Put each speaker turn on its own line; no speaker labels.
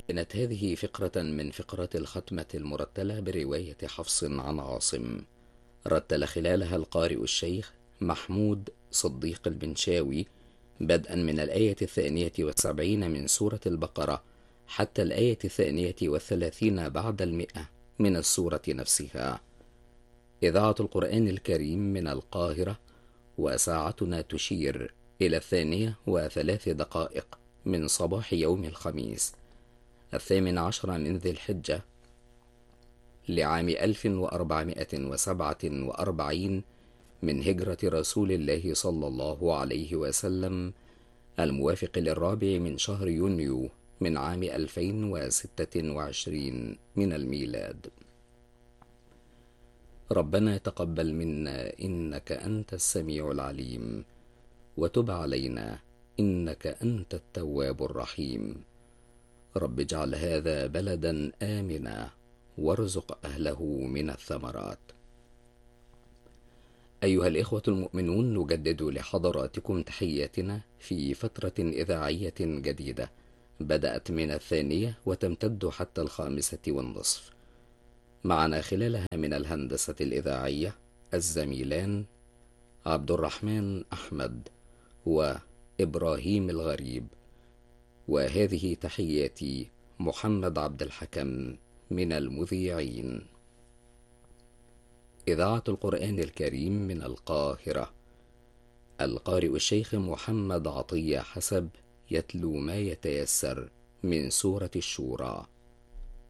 كانت هذه فقرة من فقرات الختمة المرتلة برواية حفص عن عاصم، رتل خلالها القارئ الشيخ محمود صديق المنشاوي بدءا من الآية 72 من سورة البقرة حتى الآية 32 بعد 100 من السورة نفسها. إذاعة القرآن الكريم من القاهرة، وساعتنا تشير إلى 2:03 من صباح يوم الخميس 18 من ذي الحجة لعام 1447 من هجرة رسول الله صلى الله عليه وسلم، الموافق للرابع من شهر يونيو من عام 2026 من الميلاد. ربنا تقبل منا إنك أنت السميع العليم، وتب علينا إنك أنت التواب الرحيم. رب اجعل هذا بلدا آمنا وارزق أهله من الثمرات. أيها الإخوة المؤمنون، نجدد لحضراتكم تحياتنا في فترة إذاعية جديدة بدأت من 2 وتمتد حتى 5:30. معنا خلالها من الهندسة الإذاعية الزميلان عبد الرحمن أحمد وإبراهيم الغريب، وهذه تحياتي محمد عبد الحكم من المذيعين. إذاعة القرآن الكريم من القاهرة، القارئ الشيخ محمد عطية حسب يتلو ما يتيسر من سورة الشورى.